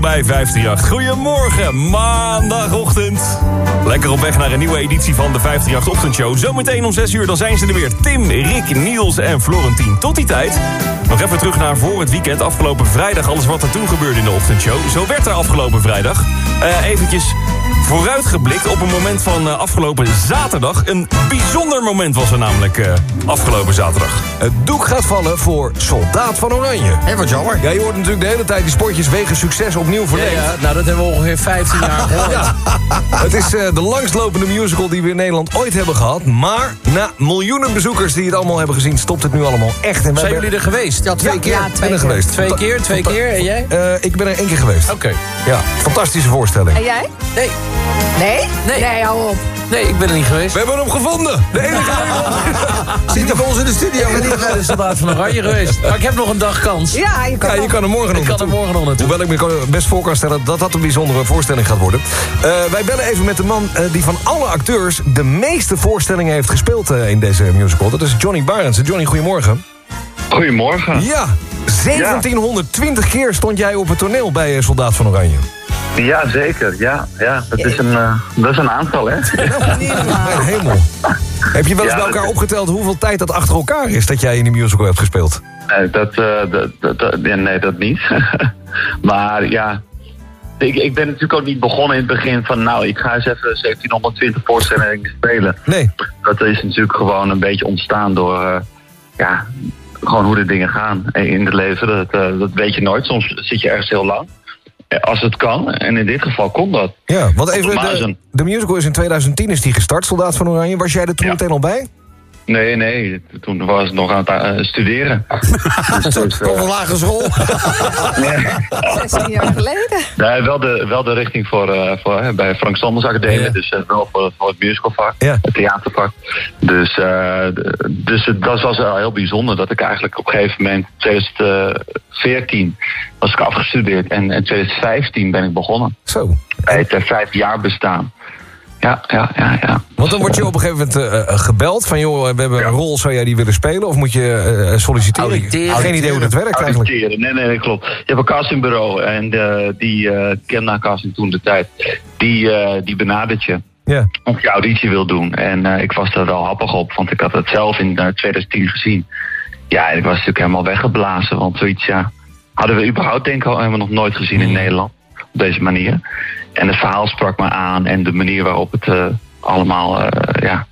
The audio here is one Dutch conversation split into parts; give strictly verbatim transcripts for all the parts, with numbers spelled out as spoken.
Bij vijfhonderdachttien. Goedemorgen, maandagochtend. Lekker op weg naar een nieuwe editie van de vijfhonderdachttien Ochtendshow. Zometeen om zes uur, dan zijn ze er weer. Tim, Rick, Niels en Florentien. Tot die tijd. Nog even terug naar voor het weekend. Afgelopen vrijdag, alles wat er toen gebeurde in de ochtendshow. Zo werd er afgelopen vrijdag. Uh, eventjes vooruitgeblikt op een moment van uh, afgelopen zaterdag. Een bijzonder moment was er namelijk uh, afgelopen zaterdag. Het doek gaat vallen voor Soldaat van Oranje. Hé, wat jammer. Ja, je hoort natuurlijk de hele tijd die spotjes wegen succes opnieuw verlengd. Ja, ja, nou, dat hebben we ongeveer vijftien jaar gehoord. Ja. Het is uh, de langstlopende musical die we in Nederland ooit hebben gehad. Maar na miljoenen bezoekers die het allemaal hebben gezien, stopt het nu allemaal echt. En wij Zijn ben... jullie er geweest? Ja, twee ja, keer. Ja, twee ben er keer. geweest. Twee keer, twee keer. En jij? Uh, ik ben er één keer geweest. Oké. Okay. Ja, fantastische voorstelling. En jij? Nee. Nee? Nee. Nee, hou op. Nee, ik ben er niet geweest. We hebben hem gevonden. De enige. Zit hij bij ons in de studio? Ik ben niet bij de Soldaat van Oranje geweest. Maar ik heb nog een dag kans. Ja, je kan, ja, je kan er morgen nog Ik kan er morgen nog naartoe. Hoewel ik me best voor kan stellen dat dat een bijzondere voorstelling gaat worden. Uh, wij bellen even met de man uh, die van alle acteurs de meeste voorstellingen heeft gespeeld uh, in deze musical. Dat is Johnny Barendse. Johnny, goedemorgen. Goedemorgen. Ja, zeventienhonderdtwintig ja. keer stond jij op het toneel bij uh, Soldaat van Oranje. Ja, zeker. Ja, ja. Dat, is een, uh, dat is een aantal, hè? Mijn hemel. Heb je wel eens ja, bij elkaar opgeteld hoeveel tijd dat achter elkaar is dat jij in die musical hebt gespeeld? Nee, dat, uh, dat, dat, dat, nee, dat niet. Maar ja, ik, ik ben natuurlijk ook niet begonnen in het begin van, nou, ik ga eens even zeventienhonderdtwintig voorstellingen spelen. Nee. Dat is natuurlijk gewoon een beetje ontstaan door, uh, ja, gewoon hoe de dingen gaan in het leven. Dat, uh, dat weet je nooit. Soms zit je ergens heel lang. Als het kan, en in dit geval kon dat. Ja, want even, de, de musical is in tweeduizend tien is die gestart, Soldaat van Oranje. Was jij er toen ja. meteen al bij? Nee, nee, toen was ik nog aan het uh, studeren. dus, dus, uh, Op een lagere school? nee. zestien jaar geleden. Nee, wel de, wel de richting voor, uh, voor uh, bij Frank Sanders Academie. Ja. Dus uh, wel voor, voor het musicalvak, ja. Het theatervak. Dus, uh, dus het, dat was wel heel bijzonder. Dat ik eigenlijk op een gegeven moment, twintig veertien, was ik afgestudeerd. En in twintig vijftien ben ik begonnen. Zo. Bij het uh, vijf jaar bestaan. Ja, ja, ja, ja. Want dan word je op een gegeven moment uh, gebeld van, joh, we hebben ja. een rol, zou jij die willen spelen? Of moet je uh, solliciteren? Auditeren. Geen idee hoe dat werkt Auditeren. eigenlijk. Nee, nee, nee, klopt. Je hebt een castingbureau en uh, die uh, Kemna Casting toen de tijd, die, uh, die benadert je. Ja. Of je auditie wil doen. En uh, ik was er wel happig op, want ik had het zelf in uh, twintig tien gezien. Ja, ik was natuurlijk helemaal weggeblazen, want zoiets, ja, hadden we überhaupt denk ik al helemaal nog nooit gezien in mm. Nederland. Op deze manier. En het verhaal sprak me aan en de manier waarop het uh, allemaal, uh, ja,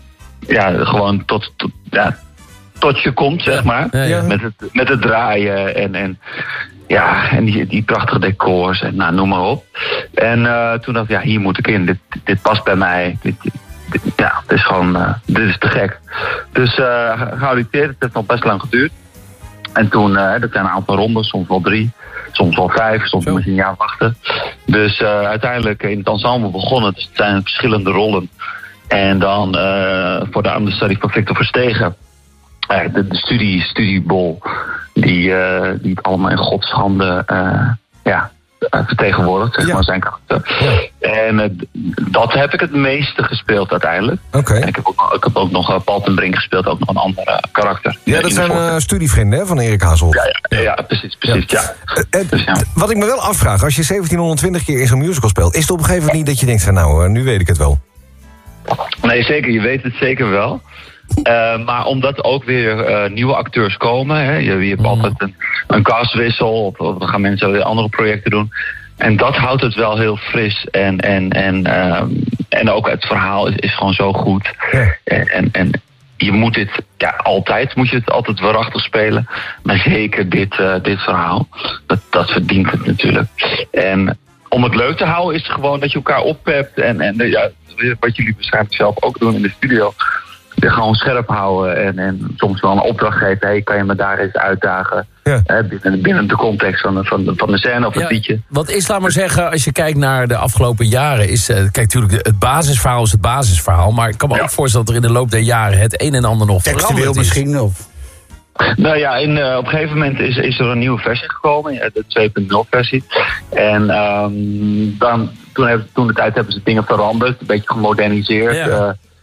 ja, gewoon tot, tot, ja, tot je komt, zeg maar. Ja, ja. Met, het, met het draaien en, en, ja, en die, die prachtige decors en nou, noem maar op. En uh, toen dacht ik, ja, hier moet ik in. Dit, dit past bij mij. Dit, dit, dit, ja, het is gewoon, uh, dit is te gek. Dus uh, geauditeerd, het heeft nog best lang geduurd. En toen, uh, dat zijn een aantal rondes, soms wel drie. Soms wel vijf, soms misschien een jaar wachten. Dus uh, uiteindelijk in het ensemble begonnen. Dus het zijn verschillende rollen. En dan uh, voor de understudy van Victor Verstegen. Uh, de, de studie, studiebol. Die, uh, die het allemaal in Gods handen uh, ja, uh, vertegenwoordigt. Zeg ja. maar zijn karakter. Ja. En uh, dat heb ik het meeste gespeeld uiteindelijk. Okay. En ik heb ook, ik heb ook nog uh, Paul ten Brink gespeeld. Ook nog een andere karakter. Ja, dat zijn uh, studievrienden hè, van Erik Hazelhoff. Ja, ja, ja, precies. precies ja. Ja. Uh, dus, ja. Wat ik me wel afvraag, als je zeventienhonderdtwintig keer in zo'n musical speelt, is het op een gegeven moment niet dat je denkt van nou, uh, nu weet ik het wel? Nee, zeker. Je weet het zeker wel. Uh, maar omdat ook weer uh, nieuwe acteurs komen. Hè, je, je hebt mm. altijd een, een castwissel. Of, of dan gaan mensen weer andere projecten doen. En dat houdt het wel heel fris. En, en, en, uh, en ook het verhaal is, is gewoon zo goed. Ja. En, en, en je moet dit, ja, altijd moet je het altijd waarachtig spelen. Maar zeker dit, uh, dit verhaal. Dat, dat verdient het natuurlijk. En om het leuk te houden is het gewoon dat je elkaar oppept. En, en ja, wat jullie waarschijnlijk zelf ook doen in de studio. Je gewoon scherp houden en, en soms wel een opdracht geven. Hey, kan je me daar eens uitdagen? Ja. Hè, binnen, binnen de context van, van, van de scène of het ja, liedje. Wat is, laat maar zeggen, als je kijkt naar de afgelopen jaren. Is, uh, kijk, natuurlijk, het basisverhaal is het basisverhaal. Maar ik kan me ja. ook voorstellen dat er in de loop der jaren het een en ander nog textueel misschien of... Nou ja, in, uh, op een gegeven moment is, is er een nieuwe versie gekomen. De twee punt nul versie. En um, dan, toen, heb, toen de tijd hebben ze dingen veranderd. Een beetje gemoderniseerd. Ja. Uh,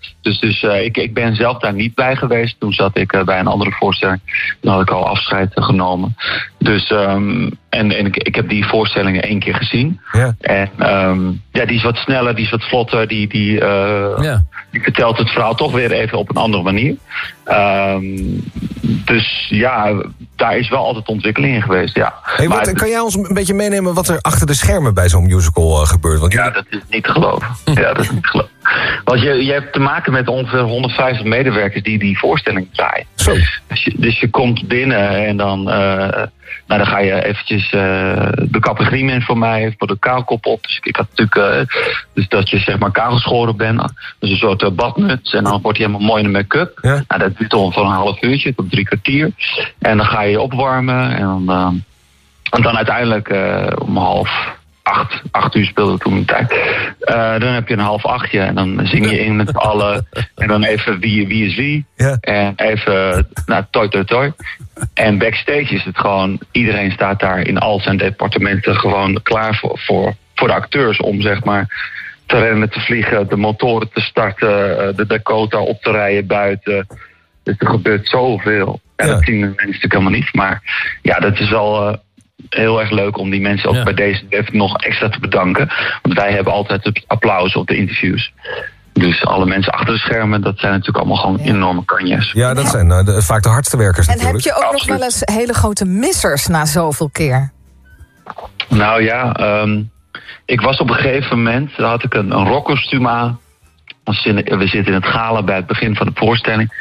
Dus, dus uh, ik, ik ben zelf daar niet bij geweest. Toen zat ik uh, bij een andere voorstelling. Toen had ik al afscheid uh, genomen. Dus, um, en, en ik, ik heb die voorstellingen één keer gezien. Ja. En um, ja, die is wat sneller, die is wat vlotter. Die, die, uh, Ja. die vertelt het verhaal toch weer even op een andere manier. Um, dus ja, daar is wel altijd ontwikkeling in geweest, ja. Hey, wat, Maar, kan jij ons een beetje meenemen wat er achter de schermen bij zo'n musical uh, gebeurt? Want ja, dat is niet te geloven. Ja, dat is niet te geloven. Want je, je hebt te maken met ongeveer honderdvijftig medewerkers die die voorstelling draaien. Zo. Dus je, dus je komt binnen en dan, uh, nou, dan ga je eventjes uh, de kapegriem in voor mij, voor de kaalkop op. Dus ik, ik had natuurlijk, uh, dus dat je zeg maar kaalgeschoren bent. Dus een soort uh, badmuts en dan wordt hij helemaal mooi in de make-up. Ja. Nou, dat duurt ongeveer een half uurtje tot drie kwartier. En dan ga je je opwarmen en dan, uh, en dan uiteindelijk uh, om half... Acht, acht uur speelde toen een tijd. Uh, dan heb je een half achtje en dan zing je in met z'n allen. En dan even wie, wie is wie. Ja. En even, nou, toi, toi, toi. En backstage is het gewoon, iedereen staat daar in al zijn departementen gewoon klaar voor, voor, voor de acteurs om zeg maar te rennen, te vliegen, de motoren te starten, de Dakota op te rijden buiten. Dus er gebeurt zoveel. En Ja. dat zien de mensen natuurlijk helemaal niet. Maar ja, dat is wel... Uh, heel erg leuk om die mensen ook Ja. bij deze even nog extra te bedanken. Want wij hebben altijd het applaus op de interviews. Dus alle mensen achter de schermen, dat zijn natuurlijk allemaal gewoon enorme kanjes. Ja, dat zijn uh, de, vaak de hardste werkers En heb natuurlijk. je ook nog Absoluut. wel eens hele grote missers na zoveel keer? Nou ja, um, ik was op een gegeven moment, daar had ik een, een rockkostuum aan. We zitten in het gala bij het begin van de voorstelling.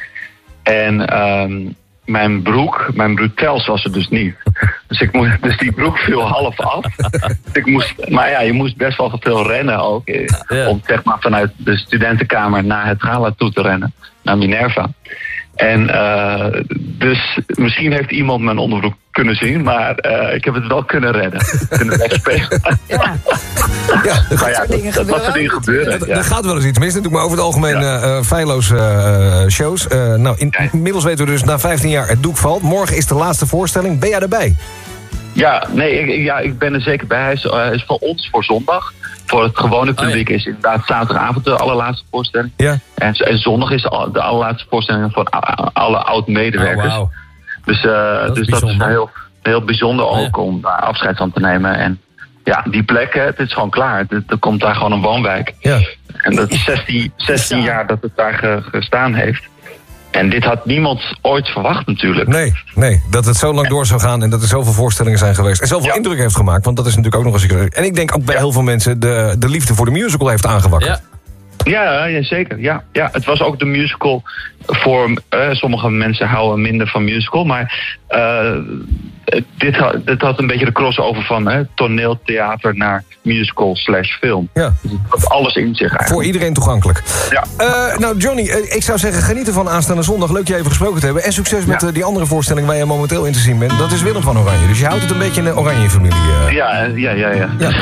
En um, mijn broek, mijn bretels was er dus niet. Dus, ik moest, dus die broek viel half af. Dus ik moest, maar ja, je moest best wel veel rennen ook. Eh, Ja. Om zeg maar vanuit de studentenkamer naar het gala toe te rennen. Naar Minerva. En uh, dus misschien heeft iemand mijn onderbroek kunnen zien, maar uh, ik heb het wel kunnen redden. Kunnen wegspelen. Ja, Ja, Maar ja, soort dingen dat, dat, dat soort gebeuren dingen ook gebeuren. Er Ja. er gaat wel eens iets mis natuurlijk, maar over het algemeen Ja. uh, uh, feilloos uh, shows. Uh, nou, in, Ja. inmiddels weten we dus na vijftien jaar het doek valt. Morgen is de laatste voorstelling. Ben jij erbij? Ja, nee, ik, ja, ik ben er zeker bij. Hij is, uh, hij is voor ons voor zondag. Voor het gewone publiek is inderdaad zaterdagavond de allerlaatste voorstelling. Ja. En, en zondag is de, al- de allerlaatste voorstelling voor a- alle oud-medewerkers. Oh, wauw. Dus, uh, Dat is dus dat is bijzonder. heel, heel bijzonder Oh, ja. ook om daar afscheid van te nemen. En ja, die plek, hè, het is gewoon klaar. Het- Er komt daar gewoon een woonwijk. Ja. En dat is zestien, zestien jaar dat het daar ge- gestaan heeft. En dit had niemand ooit verwacht natuurlijk. Nee, nee, dat het zo lang door zou gaan en dat er zoveel voorstellingen zijn geweest. En zoveel Ja. indruk heeft gemaakt, want dat is natuurlijk ook nog eens... En ik denk ook bij heel veel mensen de, de liefde voor de musical heeft aangewakkerd. Ja. Ja, ja zeker. Ja, ja, het was ook de musical voor... Uh, sommige mensen houden minder van musical, maar... Uh, dit, had, dit had een beetje de crossover van hè, toneel, theater naar musical slash film. Ja. Dus het had alles in zich eigenlijk. Voor iedereen toegankelijk. Ja. Uh, nou, Johnny, uh, ik zou zeggen, geniet ervan aanstaande zondag. Leuk je even gesproken te hebben. En succes met Ja. uh, die andere voorstelling waar je momenteel in te zien bent. Dat is Willem van Oranje. Dus je houdt het een beetje in de Oranje-familie. Uh. Ja, ja, ja, ja. Ja.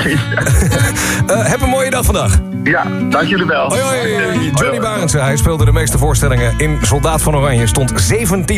uh, heb een mooie dag vandaag. Ja, dank jullie wel. Hoi, hoi. Hoi, Johnny hoi. Barendse, hij speelde de meeste voorstellingen in Soldaat van Oranje. Stond zeventien